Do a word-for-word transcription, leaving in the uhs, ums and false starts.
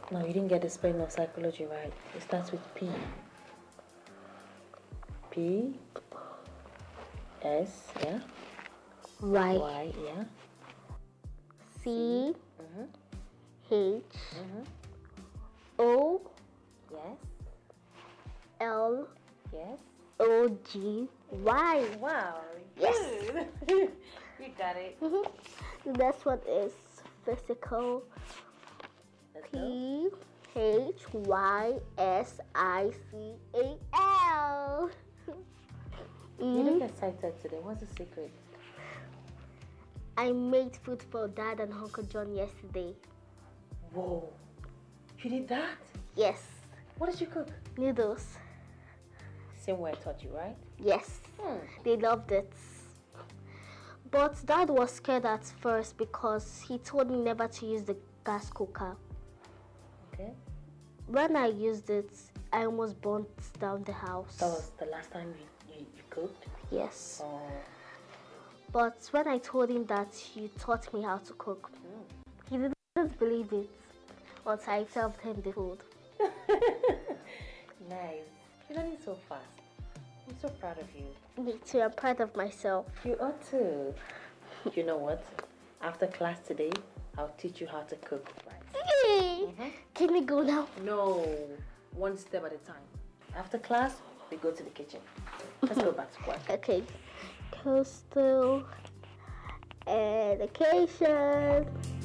No, you didn't get the spelling of psychology right. It starts with P. P. S. Yeah. Y. Y. Yeah. C. Mm-hmm. H. Mm-hmm. O. Yes. L. Yes. O. G. Y. Wow. Yes. Good. You got it. Mm-hmm. The next one is physical. Let's P. H. Y. S. I. C. A. L. You look excited today. What's the secret? I made food for Dad and Uncle John yesterday. Whoa. You did that? Yes. What did you cook? Noodles. Same way I taught you, right? Yes. Hmm. They loved it. But Dad was scared at first because he told me never to use the gas cooker. Okay. When I used it, I almost burnt down the house. That was the last time you, you, you cooked? Yes. Oh. But when I told him that you taught me how to cook, Mm. he didn't believe it until I served him the food. Nice. You're learning so fast. I'm so proud of you. Me too, I'm proud of myself. You ought to. You know what? After class today, I'll teach you how to cook rice. Mm-hmm. Can we go now? No, one step at a time. After class, we go to the kitchen. Let's go back to class. Okay. Coastal education.